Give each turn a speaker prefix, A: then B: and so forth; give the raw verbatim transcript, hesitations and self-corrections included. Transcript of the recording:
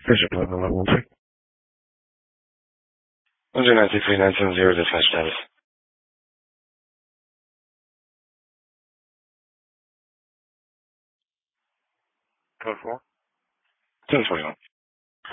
A: Bishop level level three. one zero nine six three nine seven zero dispatch status. Code four. ten forty-one.